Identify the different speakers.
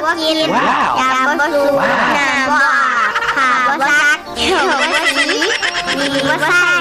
Speaker 1: บ่กินยาบ่สูบน้ำบ่อาบผ้าบ่ซักเขียวบ่สีมีบ่ใส่